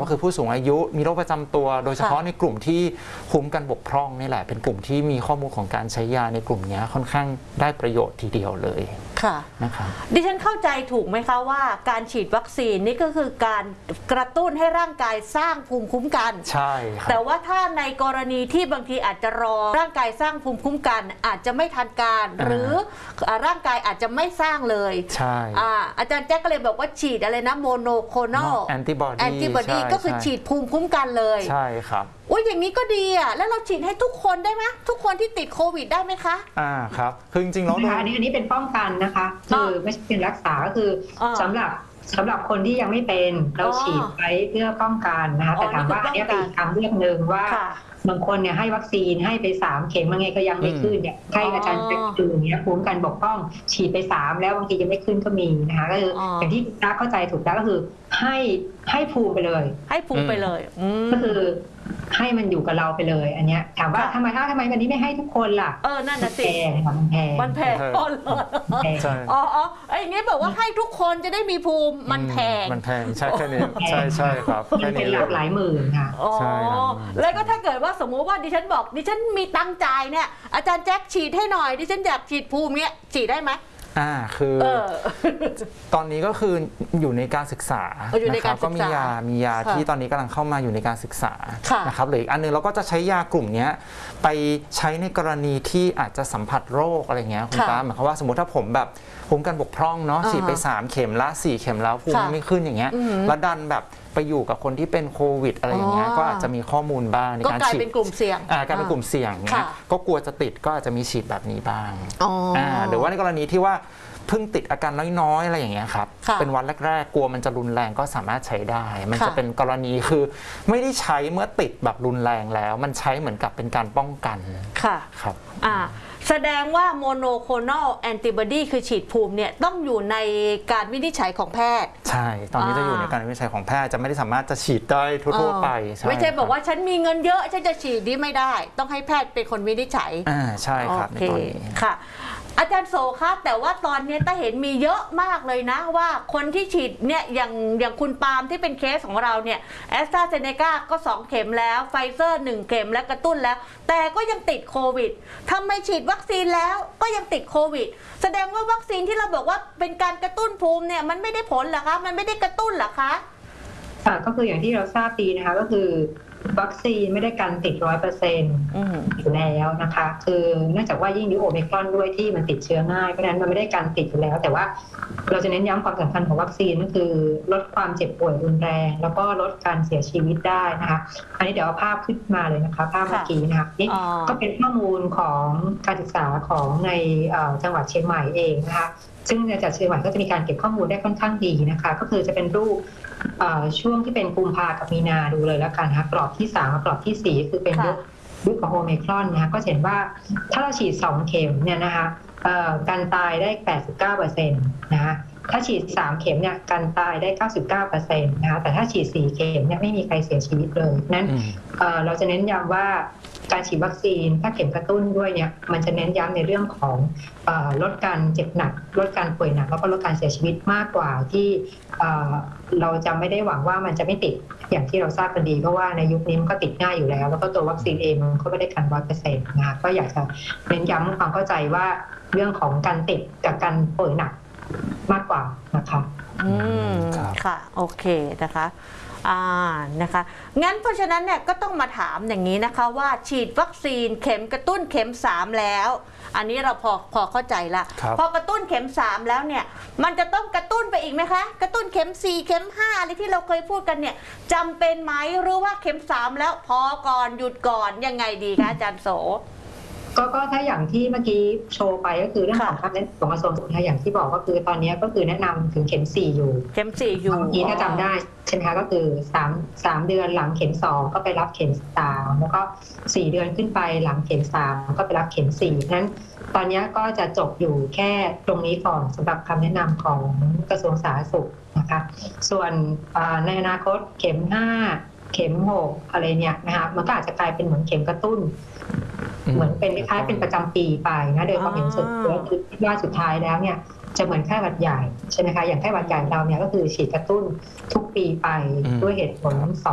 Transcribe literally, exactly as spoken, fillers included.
ก็คือผู้สูงอายุมีโรคประจำตัวโดยเฉพาะในกลุ่มที่คุ้มกันบกพร่องนี่แหละเป็นกลุ่มที่มีข้อมูลของการใช้ยาในกลุ่มนี้ค่อนข้างได้ประโยชน์ทีเดียวเลยค่ะนะครับดิฉันเข้าใจถูกไหมคะว่าการฉีดวัคซีนนี่ก็คือการกระตุ้นให้ร่างกายสร้างภูมิคุ้มกันใช่ครับแต่ว่าถ้าในกรณีที่บางทีอาจจะรอร่างกายสร้างภูมิคุ้มกันอาจจะไม่ทันการหรือร่างกายอาจจะไม่สร้างเลยใช่อ่าอาจารย์แจ็คก็เลยบอกว่าฉีดอะไรนะโมโนโคลแอนติบอดีแอนติบอดีก็คือฉีดภูมิคุ้มกันเลยใช่ครับอุ้ยอย่างนี้ก็ดีอ่ะแล้วเราฉีดให้ทุกคนได้ไหมทุกคนที่ติดโควิดได้ไหมคะอ่าครับคือจริงๆแล้วอันนี้อันนี้เป็นป้องกันนะคะคือไม่ใช่เป็นรักษาก็คือสำหรับสำหรับคนที่ยังไม่เป็นเราฉีดไว้เพื่อป้องกันนะคะแต่ถามว่าอันนี้เป็นอีกทางเลือกหนึ่งว่าบางคนเนี่ยให้วัคซีนให้ไปสามเข็มยังไงก็ยังไม่ขึ้นเนี่ยให้อาจารย์แจ็คดูอย่างเงี้ยภูมิกันบกพร่องฉีดไปสามแล้วบางทียังไม่ขึ้นก็มีนะคะก็คืออย่างที่คุณตาเข้าใจถูกแล้วก็คือให้ให้ภูมิไปเลยให้ภูมิไปเลยก็คือให้มันอยู่กับเราไปเลยอันเนี้ยถามว่าทำไมถ้าทำไมวันนี้ไม่ให้ทุกคนล่ะเออนั่นน่ะสิมันแพงมันแพงอ๋ออ๋ออ๋อไอ้อย่างงี้บอกว่าให้ทุกคนจะได้มีภูมิมันแพงมันแพงใช่แค่นี้ใช่ใช่ครับแค่นี้หลักหลายหมื่นค่ะอ๋อแล้วก็ถ้าเกิดว่าสมมุติว่าดิฉันบอกดิฉันมีตังค์จ่ายเนี่ยอาจารย์แจ็คฉีดให้หน่อยดิฉันอยากฉีดภูมิเนี้ยฉีดได้ไหมอ่าคือตอนนี้ก็คืออยู่ในการศึกษานะครับก็มียามียาที่ตอนนี้กำลังเข้ามาอยู่ในการศึกษานะครับหรืออีกอันนึงเราก็จะใช้ยากลุ่มนี้ไปใช้ในกรณีที่อาจจะสัมผัสโรคอะไรเงี้ยคุณตาหมายความว่าสมมติถ้าผมแบบภูมิกันบกพร่องเนาะฉีดไปสามเข็มละสี่เข็มแล้วภูมิไม่ขึ้นอย่างเงี้ยแล้วดันแบบไปอยู่กับคนที่เป็นโควิดอะไรอย่างเงี้ยก็อาจจะมีข้อมูลบ้างในการฉีดก็กลายเป็นกลุ่มเสี่ยงอ่ากลายเป็นกลุ่มเสี่ยงเงี้ยก็กลัวจะติดก็อาจจะมีฉีดแบบนี้บ้างอ่าหรือว่าในกรณีที่ว่าเพิ่งติดอาการน้อยๆอะไรอย่างเงี้ยครับเป็นวันแรกๆกลัวมันจะรุนแรงก็สามารถใช้ได้มันจะเป็นกรณีคือไม่ได้ใช้เมื่อติดแบบรุนแรงแล้วมันใช้เหมือนกับเป็นการป้องกันค่ะครับอ่าแสดงว่าโมโนโคลนแอนติบอดีคือฉีดภูมิเนี่ยต้องอยู่ในการวินิจฉัยของแพทย์ใช่ตอนนี้จะอยู่ในการวินิจฉัยของแพทย์จะไม่ได้สามารถจะฉีดได้ทั่วๆไปไม่ใช่บอกว่าฉันมีเงินเยอะฉันจะฉีดดีไม่ได้ต้องให้แพทย์เป็นคนวินิจฉัยอ่าใช่ครับในตอนนี้ค่ะอาจารย์โสคะแต่ว่าตอนนี้ต้าเห็นมีเยอะมากเลยนะว่าคนที่ฉีดเนี่ยอย่างอย่างคุณปาล์มที่เป็นเคสของเราเนี่ยแอสตราเซเนกาก็สองเข็มแล้วไฟเซอร์หนึ่งเข็มและกระตุ้นแล้วแต่ก็ยังติดโควิดทำไมฉีดวัคซีนแล้วก็ยังติดโควิดแสดงว่าวัคซีนที่เราบอกว่าเป็นการกระตุ้นภูมิเนี่ยมันไม่ได้ผลเหรอคะมันไม่ได้กระตุ้นเหรอคะค่ะก็คืออย่างที่เราทราบดีนะคะก็คือวัคซีนไม่ได้กันติดร้อยเปอร์เซ็นต์อยู่แล้วนะคะคือเนื่องจากว่ายิ่งยุคโอมิครอนด้วยที่มันติดเชื้อง่ายเพราะฉะนั้นมันไม่ได้กันติดอยู่แล้วแต่ว่าเราจะเน้นย้ำความสำคัญของวัคซีนก็คือลดความเจ็บป่วยรุนแรงแล้วก็ลดการเสียชีวิตได้นะคะอันนี้เดี๋ยวเอาภาพขึ้นมาเลยนะคะภาพเมื่อกี้นะคะนี่ก็เป็นข้อมูลของการศึกษาของในจังหวัดเชียงใหม่เองนะคะซึ่งในจังหวัดเชียงใหม่ก็จะมีการเก็บข้อมูลได้ค่อนข้างดีนะคะก็คือจะเป็นรูปช่วงที่เป็นกุมภากับมีนาดูเลยแล้วกันนะคะกรอบที่สามกับกรอบที่สี่คือเป็นยุคของโอมิครอนนะคะก็เห็นว่าถ้าเราฉีดสองเข็มเนี่ยนะคะการตายได้ แปดสิบเก้าเปอร์เซ็นต์ นะคะถ้าฉีดสามเข็มเนี่ยการตายได้ เก้าสิบเก้าเปอร์เซ็นต์ นะคะแต่ถ้าฉีดสี่เข็มเนี่ยไม่มีใครเสียชีวิตเลยนั้นเราจะเน้นย้ำว่าการฉีดวัคซีนถ้าเข็มกระตุ้นด้วยเนี่ยมันจะเน้นย้ำในเรื่องของลดการเจ็บหนักลดการป่วยหนักแล้วก็ลดการเสียชีวิตมากกว่าที่เราจะไม่ได้หวังว่ามันจะไม่ติดอย่างที่เราทราบกันดีเพราะว่าในยุคนี้มันก็ติดง่ายอยู่แล้วแล้วก็ตัววัคซีนเองมันก็ไม่ได้กันร้อยเปอร์เซ็นต์นะคะก็อยากจะเน้นย้ำความเข้าใจว่าเรื่องของการติดกับการป่วยหนักมากกว่านะคะอืมค่ะโอเคนะคะอ่านะคะงั้นเพราะฉะนั้นเนี่ยก็ต้องมาถามอย่างนี้นะคะว่าฉีดวัคซีนเข็มกระตุ้นเข็มสามแล้วอันนี้เราพอพอเข้าใจละพอกระตุ้นเข็มสามแล้วเนี่ยมันจะต้องกระตุ้นไปอีกไหมคะกระตุ้นเข็มสี่เข็มห้าอะไรที่เราเคยพูดกันเนี่ยจำเป็นไหมหรือว่าเข็มสามแล้วพอก่อนหยุดก่อนยังไงดีคะอาจารย์โสก็ก็ถ้าอย่างที่เมื่อกี้โชว์ไปก็คือเรื่องของการเน้นของกระทรวงสาธารณสุขอย่างที่บอกก็คือตอนนี้ก็คือแนะนำถึงเข็มสี่อยู่เข็มสี่อยู่เมื่อกี้ถ้าจำได้ใช่ไหมคะก็คือสามสามเดือนหลังเข็มสองก็ไปรับเข็มสามแล้วก็สี่เดือนขึ้นไปหลังเข็มสามก็ไปรับเข็มสี่นั้นตอนนี้ก็จะจบอยู่แค่ตรงนี้ก่อนสำหรับคำแนะนำของกระทรวงสาธารณสุขนะคะส่วนในอนาคตเข็มห้าเข็มหกอะไรเนี่ยนะคะมันก็อาจจะกลายเป็นเหมือนเข็มกระตุ้นเหมือนเป็นคล้ายๆเป็นประจำปีไปนะโดยความเห็นส่วนตัวคือว่าสุดท้ายแล้วเนี่ยจะเหมือนไข้หวัดใหญ่ใช่ไหมคะอย่างไข้หวัดใหญ่เราเนี่ยก็คือฉีดกระตุ้นทุกปีไปด้วยเหตุผลสอง